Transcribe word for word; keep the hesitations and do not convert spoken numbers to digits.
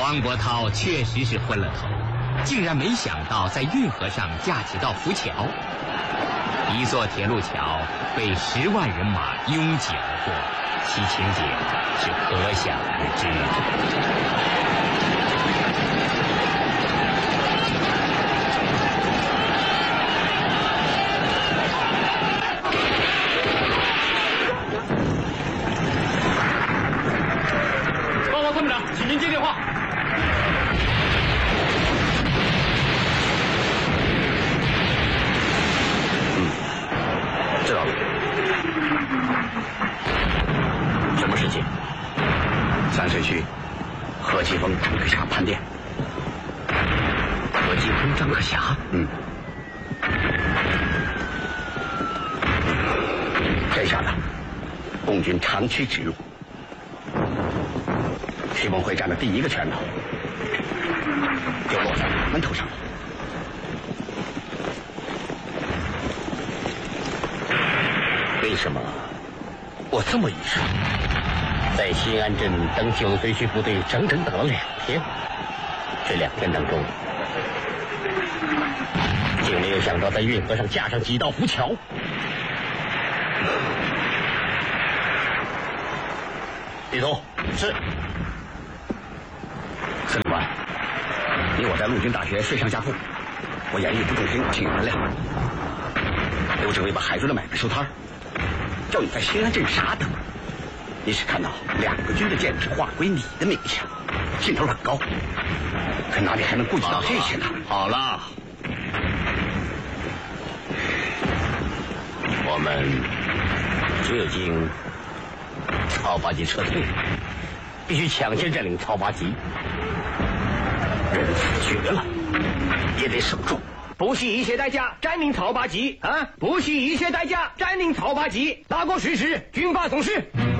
王伯涛确实是昏了头，竟然没想到在运河上架几道浮桥。一座铁路桥被十万人马拥挤而过，其情景是可想而知。 参谋长，请您接电话。 嗯，知道了。什么事情？三水区何继峰、张克侠叛变。何继峰、张克侠？嗯。这下子，共军长驱直入。徐梦辉占的第一个拳头，就落在我们头上了。为什么我这么愚蠢？在新安镇等九随区部队整整等了两天，这两天当中，竟没有想到在运河上架上几道浮桥。李总，是。司令官，你我在陆军大学睡上下铺，我言语不中听，请原谅。刘指挥把海军的买卖收摊，叫你在新安镇傻等。你是看到两个军的舰只划归你的名下，劲头很高，可哪里还能顾及到这些呢？好了，我们只经曹八旗撤退，必须抢先占领曹八旗。人死绝了，也得守住， 不惜一切代价占领曹八旗啊！不惜一切代价占领曹八旗，大过水师，军法总是。